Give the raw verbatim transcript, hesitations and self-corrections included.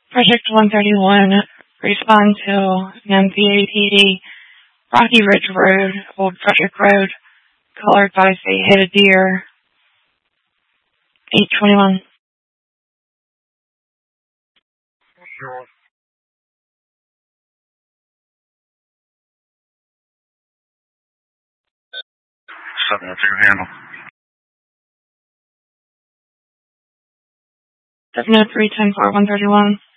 Project one thirty-one, respond to M V A P D, Rocky Ridge Road, Old Frederick Road, caller advised they hit a deer, eight twenty-one. seven oh two handle. seven oh three, ten four, one thirty-one.